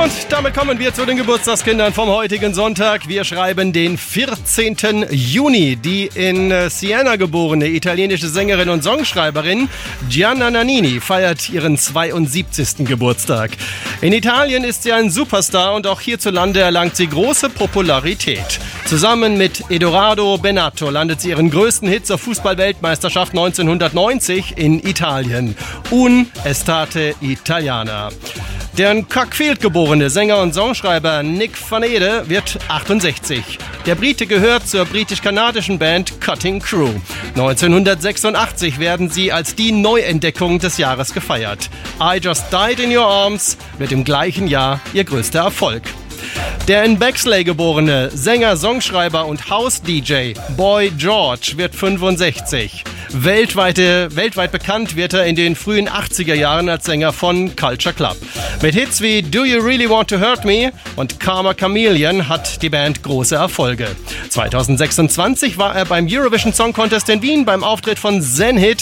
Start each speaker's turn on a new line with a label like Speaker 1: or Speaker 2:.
Speaker 1: Und damit kommen wir zu den Geburtstagskindern vom heutigen Sonntag. Wir schreiben den 14. Juni. Die in Siena geborene italienische Sängerin und Songschreiberin Gianna Nannini feiert ihren 72. Geburtstag. In Italien ist sie ein Superstar und auch hierzulande erlangt sie große Popularität. Zusammen mit Edoardo Bennato landet sie ihren größten Hit zur Fußball-Weltmeisterschaft 1990 in Italien. Un estate italiana. Der in Cockfield geborene Sänger und Songschreiber Nick Van Ede wird 68. Der Brite gehört zur britisch-kanadischen Band Cutting Crew. 1986 werden sie als die Neuentdeckung des Jahres gefeiert. I Just Died in Your Arms wird im gleichen Jahr ihr größter Erfolg. Der in Bexley geborene Sänger, Songschreiber und House-DJ Boy George wird 65. Weltweit bekannt wird er in den frühen 80er Jahren als Sänger von Culture Club. Mit Hits wie Do You Really Want to Hurt Me und Karma Chameleon hat die Band große Erfolge. 2026 war er beim Eurovision Song Contest in Wien beim Auftritt von Zen Hit